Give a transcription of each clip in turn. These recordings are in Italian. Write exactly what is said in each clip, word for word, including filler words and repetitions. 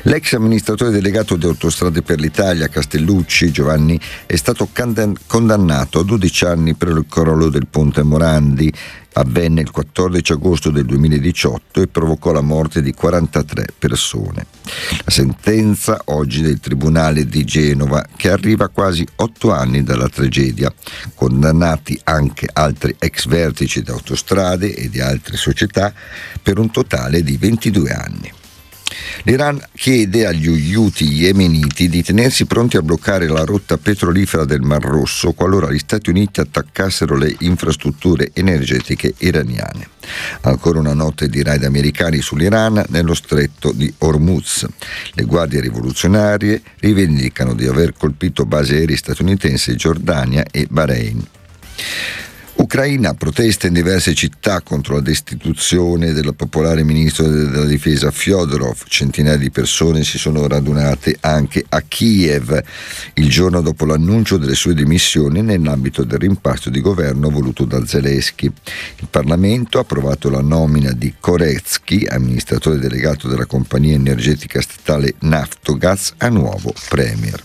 L'ex amministratore delegato di Autostrade per l'Italia Castellucci, Giovanni, è stato condannato a dodici anni per il crollo del ponte Morandi. Avvenne il quattordici agosto del duemiladiciotto e provocò la morte di quarantatré persone. La sentenza oggi del Tribunale di Genova, che arriva a quasi otto anni dalla tragedia. Condannati anche altri ex vertici di Autostrade e di altre società per un totale di ventidue anni. L'Iran chiede agli Houthi yemeniti di tenersi pronti a bloccare la rotta petrolifera del Mar Rosso qualora gli Stati Uniti attaccassero le infrastrutture energetiche iraniane. Ancora una notte di raid americani sull'Iran nello stretto di Hormuz. Le guardie rivoluzionarie rivendicano di aver colpito basi aeree statunitensi in Giordania e Bahrain. Ucraina, protesta in diverse città contro la destituzione del popolare ministro della difesa Fyodorov. Centinaia di persone si sono radunate anche a Kiev il giorno dopo l'annuncio delle sue dimissioni nell'ambito del rimpasto di governo voluto da Zelensky. Il Parlamento ha approvato la nomina di Koretsky, amministratore delegato della compagnia energetica statale Naftogaz, a nuovo premier.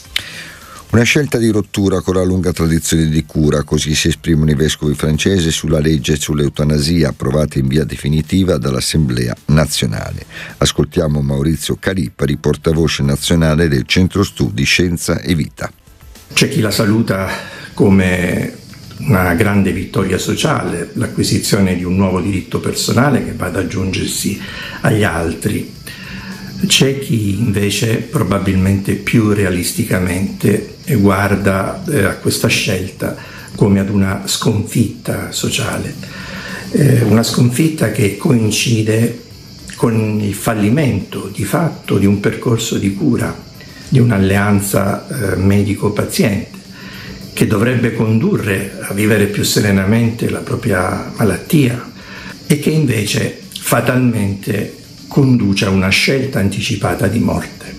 Una scelta di rottura con la lunga tradizione di cura, così si esprimono i vescovi francesi sulla legge sull'eutanasia approvata in via definitiva dall'Assemblea nazionale. Ascoltiamo Maurizio Calipari, portavoce nazionale del Centro Studi Scienza e Vita. C'è chi la saluta come una grande vittoria sociale, l'acquisizione di un nuovo diritto personale che va ad aggiungersi agli altri. C'è chi invece probabilmente più realisticamente guarda eh, a questa scelta come ad una sconfitta sociale, eh, una sconfitta che coincide con il fallimento di fatto di un percorso di cura, di un'alleanza eh, medico-paziente che dovrebbe condurre a vivere più serenamente la propria malattia e che invece fatalmente conduce a una scelta anticipata di morte.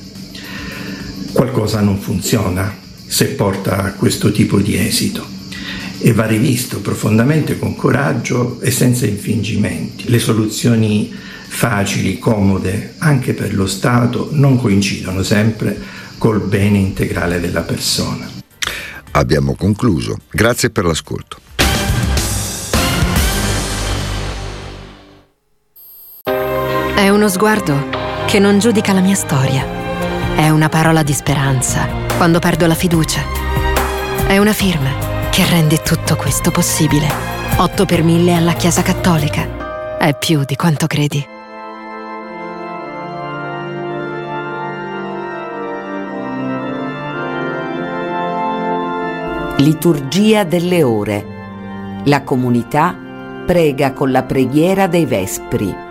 Qualcosa non funziona se porta a questo tipo di esito e va rivisto profondamente con coraggio e senza infingimenti. Le soluzioni facili, comode, anche per lo Stato, non coincidono sempre col bene integrale della persona. Abbiamo concluso. Grazie per l'ascolto. È uno sguardo che non giudica la mia storia. È una parola di speranza quando perdo la fiducia. È una firma che rende tutto questo possibile. otto per mille alla Chiesa Cattolica. È più di quanto credi. Liturgia delle ore. La comunità prega con la preghiera dei Vespri.